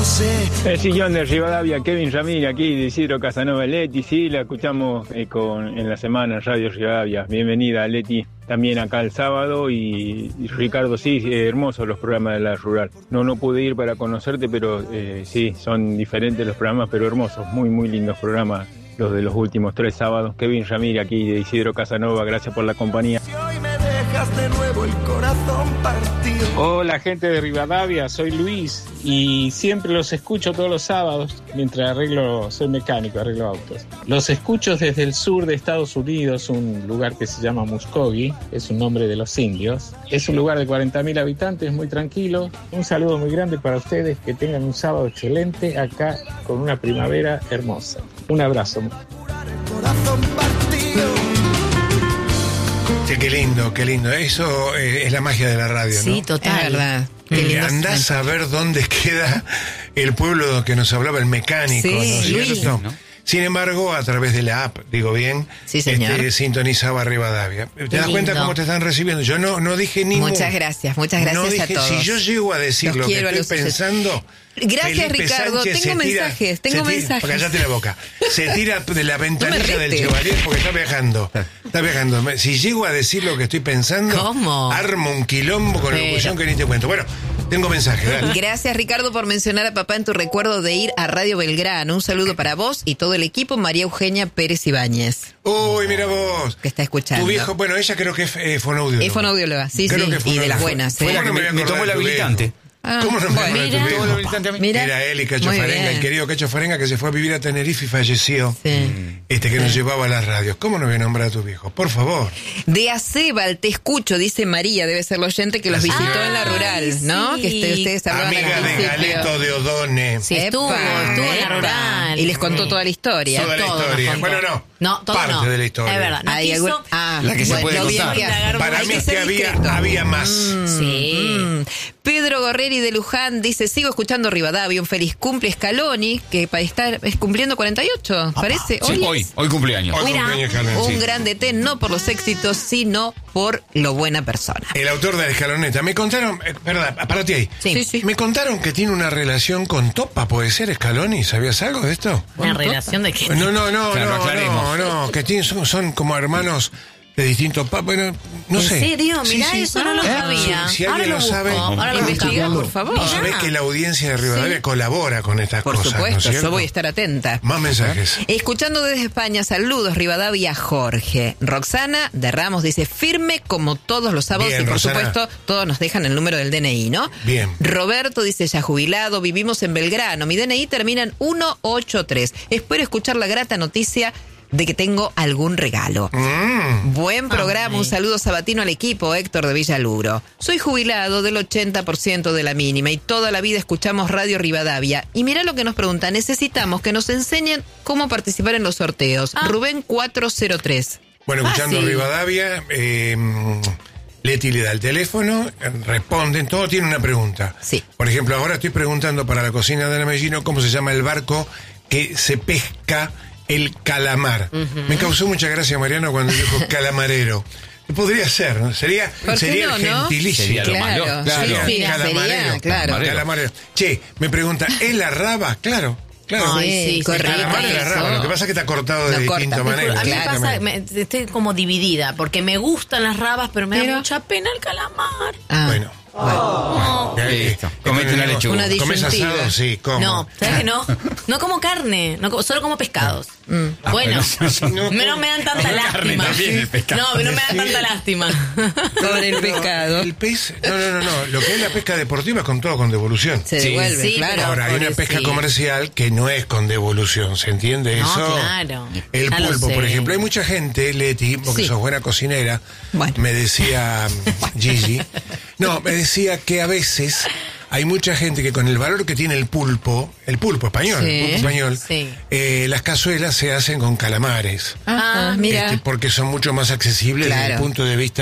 El sillón de Rivadavia, Kevin Ramírez, aquí de Isidro Casanova. Leti, sí, la escuchamos en la semana en Radio Rivadavia. Bienvenida, Leti, también acá el sábado. Y Ricardo, sí, hermosos los programas de la Rural. No pude ir para conocerte, pero sí, son diferentes los programas, pero hermosos, muy, muy lindos programas, los de los últimos 3 sábados. Kevin Ramírez, aquí de Isidro Casanova, gracias por la compañía. De nuevo el corazón partido. Hola, gente de Rivadavia, soy Luis y siempre los escucho todos los sábados mientras soy mecánico, arreglo autos. Los escucho desde el sur de Estados Unidos, un lugar que se llama Muskogee, es un nombre de los indios. Es un lugar de 40.000 habitantes, muy tranquilo. Un saludo muy grande para ustedes, que tengan un sábado excelente acá con una primavera hermosa. Un abrazo. Corazón partido. Sí, qué lindo. Eso es la magia de la radio, ¿no? Sí, total. Es verdad. Andás a ver dónde queda el pueblo que nos hablaba el mecánico, Sí, ¿no es cierto? ¿no? Sin embargo, a través de la app, digo bien, Sí, señor. Sintonizaba Rivadavia. ¿Te das cuenta cómo te están recibiendo? Yo no dije ni Muchas gracias no dije, a todos. Si yo llego a decir Los lo que quiero a estoy los pensando... Gracias, Felipe Ricardo. Sánchez Tengo mensajes. Cállate la boca. Se tira de la ventanilla del Chevalier porque está viajando. Si llego a decir lo que estoy pensando, ¿cómo? Armo un quilombo con locución que ni te cuento. Bueno, tengo mensajes. Dale. Gracias, Ricardo, por mencionar a papá en tu recuerdo de ir a Radio Belgrano. Un saludo para vos y todo el equipo. María Eugenia Pérez Ibáñez. Uy, mira vos. Que está escuchando. Tu viejo, bueno, ella creo que es fonoaudióloga. Es fonoaudióloga, sí, creo sí. Que y de las buenas. ¿Cómo no me tomó el habilitante? ¿Cómo no me bueno, acuerdo de tu viejo? Mira. Era él y Cacho Farenga, el querido Cacho Farenga, que se fue a vivir a Tenerife y falleció. Sí. Que nos llevaba a las radios. ¿Cómo no voy a nombrar a tu viejo? Por favor. De Acebal, te escucho, dice María, debe ser la oyente que los visitó en la rural, ¿no? Sí. Que ustedes hablaban Amiga de Galeto de Odone. Sí, estuvo en la rural. Y les contó toda la historia. Toda la historia. Bueno, no, todo parte de la historia. Es verdad. No ¿Hay quiso, la que se puede contar. Para mí es que había más. Sí. Pedro Gorreri de Luján dice, sigo escuchando Rivadavia, un feliz cumple Scaloni, que para estar es cumpliendo 48, parece. Sí, hoy cumpleaños. Un gran DT, no por los éxitos, sino por lo buena persona. El autor de la Escaloneta. Me contaron, verdad, párate ahí. Sí. Me contaron que tiene una relación con Topa, ¿puede ser, Scaloni? ¿Sabías algo de esto? ¿Una relación de qué? No, que son como hermanos de distintos bueno, no sé. ¿En serio? Mirá, eso no lo sabía. Si alguien lo sabe, ahora lo investiga, por favor. Vos sabés que la audiencia de Rivadavia colabora con estas por cosas. Por supuesto, ¿no yo voy a estar atenta. Más mensajes. Escuchando desde España, saludos Rivadavia, Jorge. Roxana de Ramos dice, firme como todos los sábados. Bien, y por Roxana. supuesto, todos nos dejan el número del DNI, ¿no? Bien. Roberto dice, ya jubilado, vivimos en Belgrano. Mi DNI termina en 183. Espero escuchar la grata noticia de que tengo algún regalo. Buen programa, un saludo sabatino al equipo, Héctor de Villaluro. Soy jubilado del 80% de la mínima y toda la vida escuchamos Radio Rivadavia. Y mirá lo que nos pregunta, necesitamos que nos enseñen cómo participar en los sorteos. Rubén 403. Bueno, escuchando Rivadavia, Leti le da el teléfono, responden, todo tiene una pregunta. Sí. Por ejemplo, ahora estoy preguntando para la cocina de Lamellino cómo se llama el barco que se pesca el calamar. Me causó mucha gracia Mariano cuando dijo calamarero. Podría ser, ¿no? Sería el gentilicio. Sería lo malo. Claro. Sí, Calamarero. sería, claro. Calamarero. Che, me pregunta, ¿es la raba? Claro. Ay, sí, correcto. Calamar es la raba. Lo que pasa es que está cortado de distinta manera. A mí me pasa, estoy como dividida, porque me gustan las rabas, pero me da mucha pena el calamar. Bueno. Listo. Comete una lechuga. ¿Comes asado? Sí, como. No, ¿sabes que no? No como carne, solo como pescados. Bueno, no me dan tanta lástima. No me dan tanta lástima. Con el pescado. El pez, no. Lo que es la pesca deportiva es con todo con devolución. Se devuelve, sí, claro. Ahora, hay una pesca comercial que no es con devolución, ¿se entiende eso? Claro. El Ya lo pulpo, sé. por ejemplo. Hay mucha gente, Leti, porque sos buena cocinera, Bueno. me decía Gigi. No, me decía que a veces hay mucha gente que con el valor que tiene el pulpo español, las cazuelas se hacen con calamares. Mira. Porque son mucho más accesibles desde el punto de vista